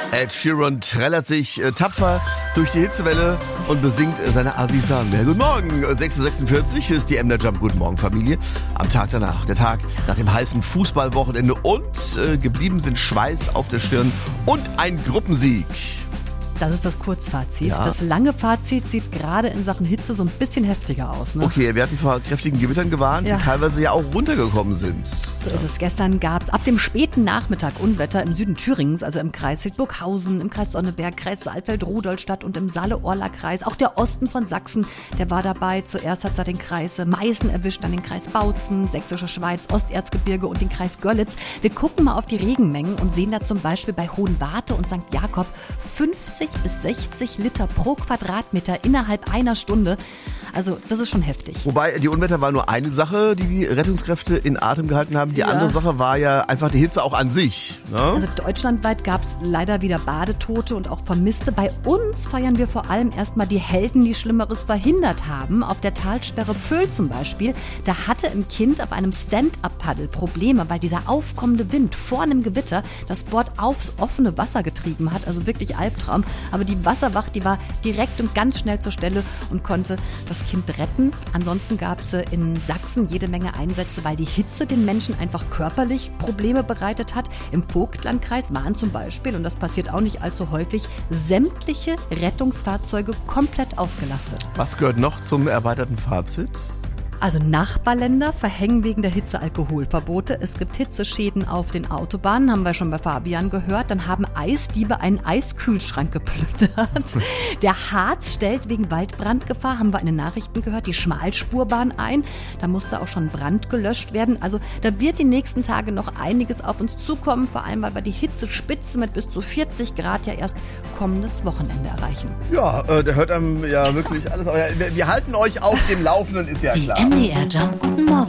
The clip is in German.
Ed Sheeran trällert sich tapfer durch die Hitzewelle und besingt seine Aziza. Ja, guten Morgen, 6.46 Uhr ist die Emder Jump. Guten Morgen, Familie. Am Tag danach, der Tag nach dem heißen Fußballwochenende und geblieben sind Schweiß auf der Stirn und ein Gruppensieg. Das ist das Kurzfazit. Ja. Das lange Fazit sieht gerade in Sachen Hitze so ein bisschen heftiger aus. Ne? Okay, wir hatten vor kräftigen Gewittern gewarnt, die teilweise ja auch runtergekommen sind. So ist es. Gestern gab es ab dem späten Nachmittag Unwetter im Süden Thüringens, also im Kreis Hildburghausen, im Kreis Sonneberg, Kreis Saalfeld-Rudolstadt und im Saale-Orla-Kreis. Auch der Osten von Sachsen, der war dabei. Zuerst hat es den Kreis Meißen erwischt, dann den Kreis Bautzen, Sächsische Schweiz, Osterzgebirge und den Kreis Görlitz. Wir gucken mal auf die Regenmengen und sehen da zum Beispiel bei Hohenwarte und St. Jakob 50 bis 60 Liter pro Quadratmeter innerhalb einer Stunde. Also das ist schon heftig. Wobei, die Unwetter war nur eine Sache, die die Rettungskräfte in Atem gehalten haben. Die andere Sache war ja einfach die Hitze auch an sich. Ne? Also deutschlandweit gab es leider wieder Badetote und auch Vermisste. Bei uns feiern wir vor allem erstmal die Helden, die Schlimmeres verhindert haben. Auf der Talsperre Pöhl zum Beispiel, da hatte ein Kind auf einem Stand-Up-Paddel Probleme, weil dieser aufkommende Wind vor einem Gewitter das Board aufs offene Wasser getrieben hat. Also wirklich Albtraum. Aber die Wasserwacht, die war direkt und ganz schnell zur Stelle und konnte das Kind retten. Ansonsten gab es in Sachsen jede Menge Einsätze, weil die Hitze den Menschen einfach körperlich Probleme bereitet hat. Im Vogtlandkreis waren zum Beispiel, und das passiert auch nicht allzu häufig, sämtliche Rettungsfahrzeuge komplett ausgelastet. Was gehört noch zum erweiterten Fazit? Also Nachbarländer verhängen wegen der Hitze Alkoholverbote. Es gibt Hitzeschäden auf den Autobahnen, haben wir schon bei Fabian gehört. Dann haben Eisdiebe einen Eiskühlschrank geplündert. Der Harz stellt wegen Waldbrandgefahr, haben wir in den Nachrichten gehört, die Schmalspurbahn ein. Da musste auch schon Brand gelöscht werden. Also da wird die nächsten Tage noch einiges auf uns zukommen, vor allem weil wir die Hitzespitze mit bis zu 40 Grad ja erst kommendes Wochenende erreichen. Ja, da hört einem ja wirklich alles. Wir halten euch auf dem Laufenden, ist ja klar. MDR Jump, guten Morgen.